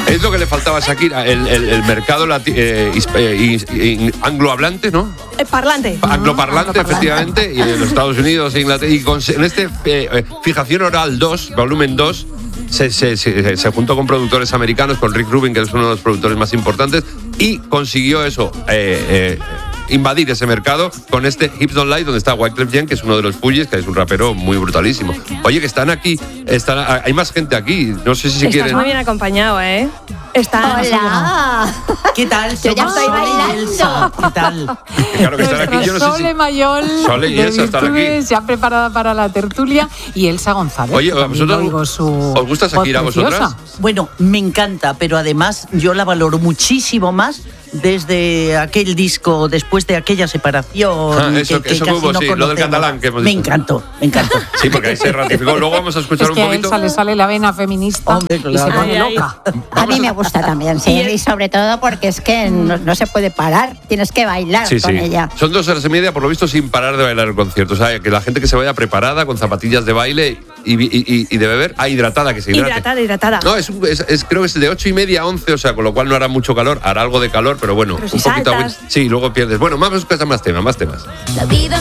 Es lo que le faltaba a Shakira, el mercado anglohablante, ¿no? Parlante. Angloparlante, efectivamente, y en los Estados Unidos e Inglaterra. Y en este Fijación Oral 2, volumen 2, se juntó con productores americanos, con Rick Rubin, que es uno de los productores más importantes, y consiguió eso, invadir ese mercado con este Hips Don't Lie, donde está Wyclef Jean, que es uno de los Fugees, que es un rapero muy brutalísimo. Oye, que están aquí, hay más gente aquí, no sé si quieren... Estás muy bien acompañado, ¿eh? Hola. ¿Qué tal? Yo ya estoy bailando. Elsa, ¿qué tal? Claro que están aquí, yo no sé Sole Mayol, Sole y Elsa están aquí. ya preparada para la tertulia, y Elsa González. Oye, ¿a vosotros os gusta Shakira a vosotras? Bueno, me encanta, pero además yo la valoro muchísimo más desde aquel disco, después de aquella separación. Eso que hubo, casi no sí, lo del conocemos. catalán que hemos Me dicho. encantó, me encantó. Sí, porque ahí se ratificó. Luego vamos a escuchar Es que un a poquito. Elsa le sale la vena feminista. Hombre, claro. Y se pone Ay, loca. A mí me gusta también, sí. Y sobre todo porque es que no se puede parar. Tienes que bailar con ella. Son 2 horas y media, por lo visto, sin parar de bailar el concierto. O sea, que la gente que se vaya preparada, con zapatillas de baile y de beber, hidratada, que se hidrate. Hidratada. No, creo que es de 8:30 a 11, o sea, con lo cual no hará mucho calor, hará algo de calor, pero bueno, Pero si un poquito. saltas. Sí, luego pierdes. Bueno, vamos a escuchar más temas. La vida